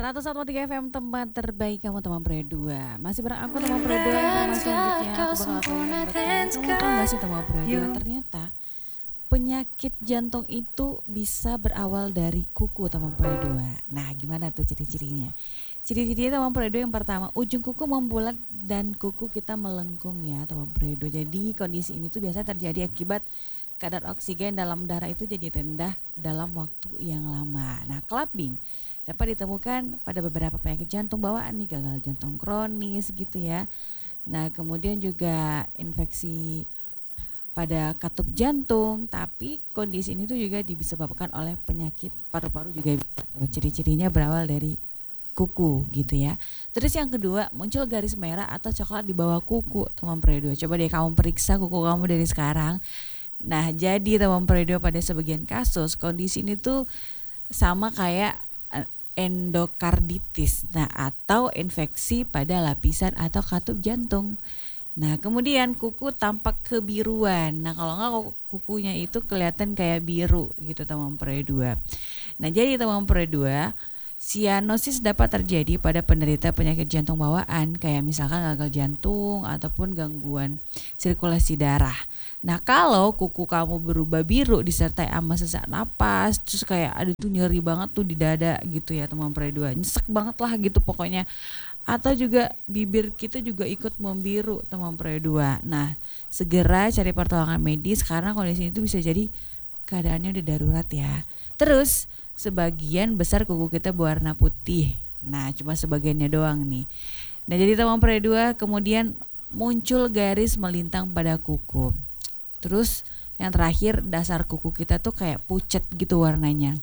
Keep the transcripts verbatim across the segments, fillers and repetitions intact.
seratus satu koma tiga F M tempat terbaik kamu teman Pre dua. Masih bareng aku teman Pre dua. Informasi selanjutnya aku bakal lakuin yang betul. Kamu tahu gak sih teman Pre dua? Ternyata penyakit jantung itu bisa berawal dari kuku teman Pre dua. Nah gimana tuh ciri-cirinya? Ciri-cirinya teman Pre dua yang pertama, ujung kuku membulat dan kuku kita melengkung ya teman Pre dua. Jadi kondisi ini tuh biasanya terjadi akibat kadar oksigen dalam darah itu jadi rendah dalam waktu yang lama. Nah clubbing dapat ditemukan pada beberapa penyakit jantung bawaan nih, gagal jantung kronis gitu ya. Nah kemudian juga infeksi pada katup jantung, tapi kondisi ini tuh juga disebabkan oleh penyakit paru-paru juga bisa. Ciri-cirinya berawal dari kuku gitu ya. Terus yang kedua, muncul garis merah atau coklat di bawah kuku teman Pre dua. Coba deh kamu periksa kuku kamu dari sekarang. Nah jadi teman Pre dua, pada sebagian kasus kondisi ini tuh sama kayak endokarditis, nah atau infeksi pada lapisan atau katup jantung. Nah kemudian kuku tampak kebiruan. Nah kalau enggak kukunya itu kelihatan kayak biru gitu teman Pre dua. Nah jadi teman Pre dua, sianosis dapat terjadi pada penderita penyakit jantung bawaan kayak misalkan gagal jantung ataupun gangguan sirkulasi darah. Nah kalau kuku kamu berubah biru disertai sama sesak napas, terus kayak ada tuh nyeri banget tuh di dada gitu ya teman Pre dua, nyesek banget lah gitu pokoknya. Atau juga bibir kita juga ikut membiru teman Pre dua. Nah segera cari pertolongan medis karena kondisi itu bisa jadi keadaannya udah darurat ya. Terus sebagian besar kuku kita berwarna putih. Nah cuma sebagiannya doang nih. Nah jadi teman Pre dua, kemudian muncul garis melintang pada kuku. Terus yang terakhir, dasar kuku kita tuh kayak pucat gitu warnanya.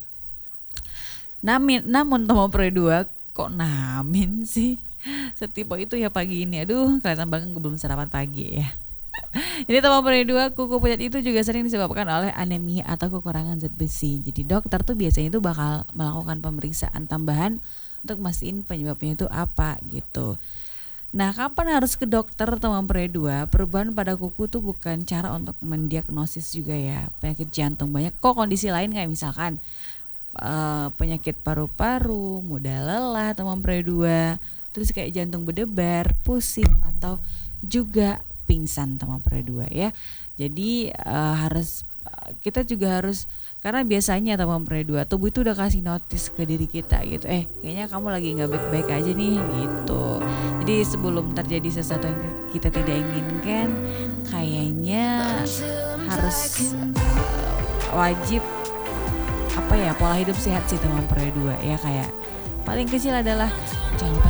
Namin, namun teman Pre dua, kok namin sih? Setipe itu ya pagi ini. Aduh kelihatan banget belum sarapan pagi ya. Jadi teman Pre dua, kuku pucat itu juga sering disebabkan oleh anemia atau kekurangan zat besi. Jadi dokter tuh biasanya itu bakal melakukan pemeriksaan tambahan untuk mastiin penyebabnya itu apa gitu. Nah kapan harus ke dokter teman Pre dua? Perubahan pada kuku tuh bukan cara untuk mendiagnosis juga ya penyakit jantung. Banyak kok kondisi lain kayak misalkan uh, penyakit paru-paru, mudah lelah teman Pre dua, terus kayak jantung berdebar, pusing atau juga pingsan teman Pre dua ya. Jadi uh, harus kita juga harus, karena biasanya teman Pre dua tubuh itu udah kasih notis ke diri kita gitu, eh kayaknya kamu lagi nggak baik-baik aja nih gitu. Jadi sebelum terjadi sesuatu yang kita tidak inginkan, kayaknya harus uh, wajib apa ya, pola hidup sehat sih teman Pre dua ya. Kayak paling kecil adalah jangan lupa